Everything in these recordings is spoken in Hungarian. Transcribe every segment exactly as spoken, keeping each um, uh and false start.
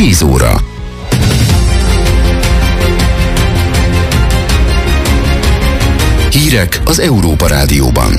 tíz óra. Hírek az Európa Rádióban.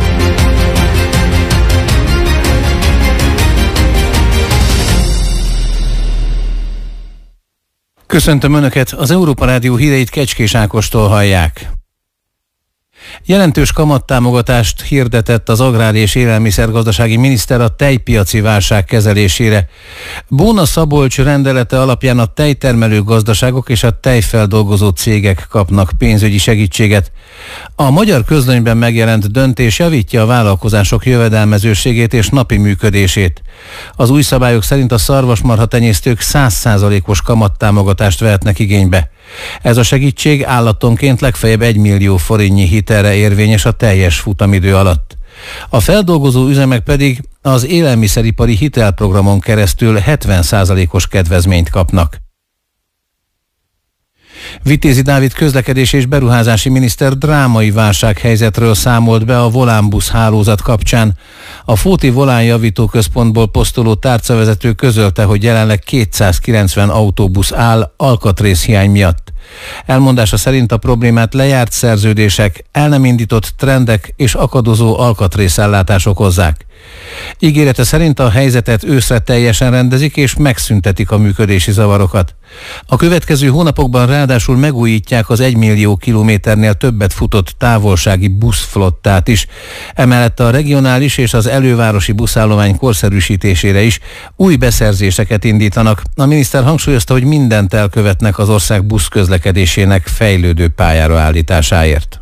Köszöntöm Önöket, az Európa Rádió híreit Kecskés Ákostól hallják. Jelentős kamattámogatást hirdetett az Agrár- és Élelmiszergazdasági Miniszter a tejpiaci válság kezelésére. Bóna Szabolcs rendelete alapján a tejtermelő gazdaságok és a tejfeldolgozó cégek kapnak pénzügyi segítséget. A Magyar Közlönyben megjelent döntés javítja a vállalkozások jövedelmezőségét és napi működését. Az új szabályok szerint a szarvasmarha tenyésztők száz százalékos kamattámogatást vehetnek igénybe. Ez a segítség állatonként legfeljebb egy millió forintnyi hitelre érvényes a teljes futamidő alatt. A feldolgozó üzemek pedig az élelmiszeripari hitelprogramon keresztül hetven százalékos kedvezményt kapnak. Vitézi Dávid közlekedés és beruházási miniszter drámai válsághelyzetről számolt be a volánbusz hálózat kapcsán. A Fóti Volánjavító Központból posztoló tárcavezető közölte, hogy jelenleg kétszázkilencven autóbusz áll alkatrészhiány miatt. Elmondása szerint a problémát lejárt szerződések, el nem indított trendek és akadozó alkatrészellátás okozzák. Ígérete szerint a helyzetet őszre teljesen rendezik és megszüntetik a működési zavarokat. A következő hónapokban ráadásul megújítják az egymillió kilométernél többet futott távolsági buszflottát is. Emellett a regionális és az elővárosi buszállomány korszerűsítésére is új beszerzéseket indítanak. A miniszter hangsúlyozta, hogy mindent elkövetnek az ország buszközlekedésének fejlődő pályára állításáért.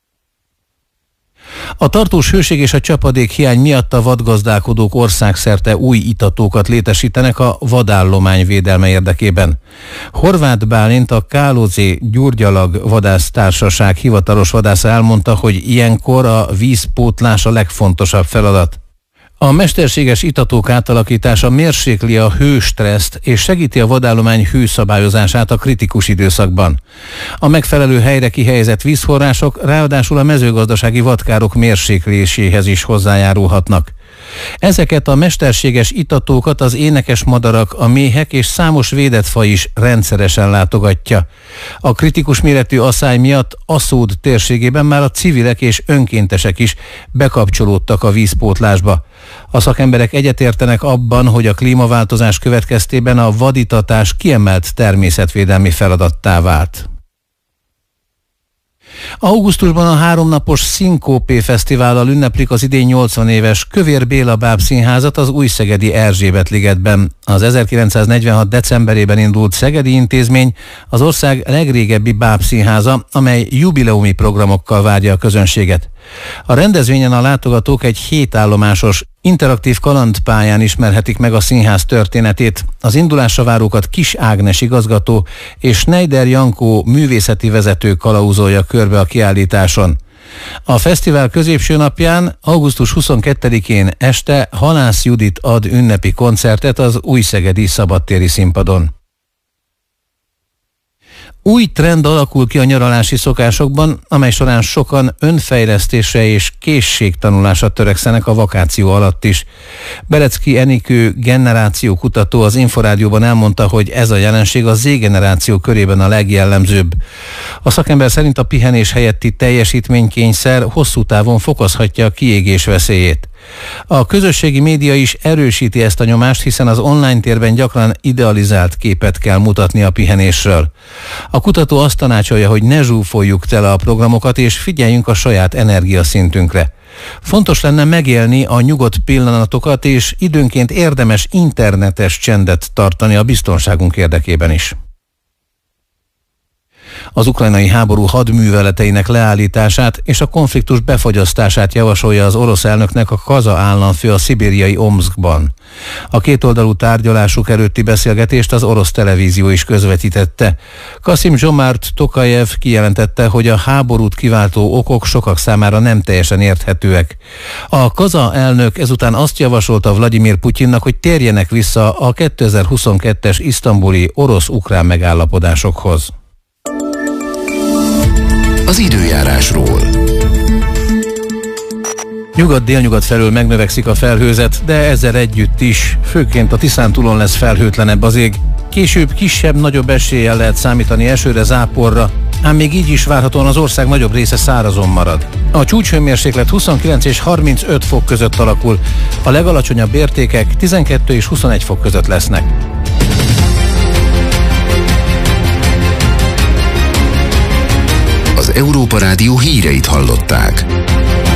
A tartós hőség és a csapadék hiány miatt a vadgazdálkodók országszerte új itatókat létesítenek a vadállomány védelme érdekében. Horváth Bálint, a Kálózé Gyurgyalag vadásztársaság hivatalos vadásza elmondta, hogy ilyenkor a vízpótlás a legfontosabb feladat. A mesterséges itatók átalakítása mérsékli a hőstresszt és segíti a vadállomány hőszabályozását a kritikus időszakban. A megfelelő helyre kihelyezett vízforrások ráadásul a mezőgazdasági vadkárok mérsékléséhez is hozzájárulhatnak. Ezeket a mesterséges itatókat az énekes madarak, a méhek és számos védett faj is rendszeresen látogatja. A kritikus méretű aszály miatt Aszód térségében már a civilek és önkéntesek is bekapcsolódtak a vízpótlásba. A szakemberek egyetértenek abban, hogy a klímaváltozás következtében a vaditatás kiemelt természetvédelmi feladattá vált. Augusztusban a háromnapos Szinkópé Fesztivállal ünneplik az idén nyolcvan éves Kövér Béla bábszínházat az újszegedi Erzsébet-ligetben. Az ezerkilencszáznegyvenhat decemberében indult szegedi intézmény az ország legrégebbi bábszínháza, amely jubileumi programokkal várja a közönséget. A rendezvényen a látogatók egy hétállomásos interaktív kalandpályán ismerhetik meg a színház történetét. Az indulásra várókat Kis Ágnes igazgató és Schneider Jankó művészeti vezető kalauzolja körbe a kiállításon. A fesztivál középső napján, augusztus huszonkettedikén este Halász Judit ad ünnepi koncertet az újszegedi szabadtéri színpadon. Új trend alakul ki a nyaralási szokásokban, amely során sokan önfejlesztésre és készségtanulásra törekszenek a vakáció alatt is. Berecki Enikő generációkutató az Inforádióban elmondta, hogy ez a jelenség a Z-generáció körében a legjellemzőbb. A szakember szerint a pihenés helyetti teljesítménykényszer hosszú távon fokozhatja a kiégés veszélyét. A közösségi média is erősíti ezt a nyomást, hiszen az online térben gyakran idealizált képet kell mutatni a pihenésről. A kutató azt tanácsolja, hogy ne zsúfoljuk tele a programokat, és figyeljünk a saját energiaszintünkre. Fontos lenne megélni a nyugodt pillanatokat, és időnként érdemes internetes csendet tartani a biztonságunk érdekében is. Az ukrajnai háború hadműveleteinek leállítását és a konfliktus befagyasztását javasolja az orosz elnöknek a Kaza államfő a szibériai Omszkban. A kétoldalú tárgyalásuk előtti beszélgetést az orosz televízió is közvetítette. Kasim Zsomárt Tokajev kijelentette, hogy a háborút kiváltó okok sokak számára nem teljesen érthetőek. A Kaza elnök ezután azt javasolta Vladimir Putyinnak, hogy térjenek vissza a kétezer-huszonkettes isztambuli orosz-ukrán megállapodásokhoz. Az időjárásról. Nyugat-délnyugat felől megnövekszik a felhőzet, de ezzel együtt is, főként a Tiszántúlon lesz felhőtlenebb az ég. Később kisebb-nagyobb eséllyel lehet számítani esőre, záporra, ám még így is várhatóan az ország nagyobb része szárazon marad. A csúcshőmérséklet huszonkilenc és harmincöt fok között alakul, a legalacsonyabb értékek tizenkettő és huszonegy fok között lesznek. Az Európa Rádió híreit hallották.